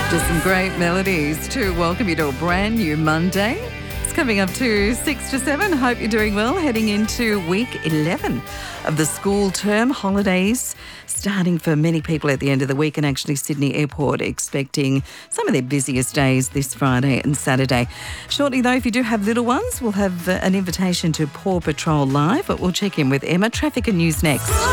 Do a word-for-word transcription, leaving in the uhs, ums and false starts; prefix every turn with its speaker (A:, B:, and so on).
A: Just some great melodies to welcome you to a brand new Monday. It's coming up to six to seven. Hope you're doing well. Heading into week eleven of the school term. Holidays starting for many people at the end of the week, and actually Sydney Airport expecting some of their busiest days this Friday and Saturday. Shortly though, if you do have little ones, we'll have uh, an invitation to Paw Patrol Live, but we'll check in with Emma. Traffic and news next.